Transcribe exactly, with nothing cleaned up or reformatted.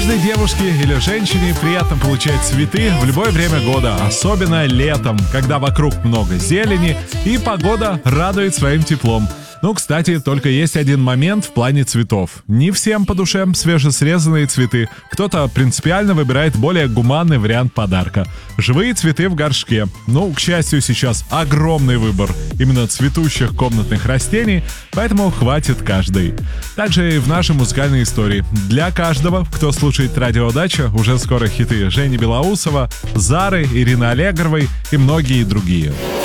Каждой девушке или женщине приятно получать цветы в любое время года, особенно летом, когда вокруг много зелени и погода радует своим теплом. Ну, кстати, только есть один момент в плане цветов. Не всем по душе свежесрезанные цветы. Кто-то принципиально выбирает более гуманный вариант подарка. Живые цветы в горшке. Ну, к счастью, сейчас огромный выбор именно цветущих комнатных растений, поэтому хватит каждой. Также и в нашей музыкальной истории. Для каждого, кто слушает Радио Дача, уже скоро хиты Жени Белоусова, Зары, Ирины Аллегровой и многие другие.